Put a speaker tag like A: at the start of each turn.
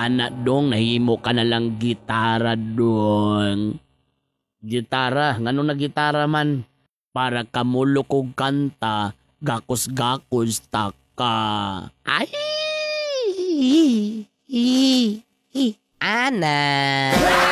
A: Ana dong, nahimo ka na lang gitara dong. Gitara, ngano na gitara man? Para kamulo kog kanta, gakos-gakos taka.
B: Ay! Ana!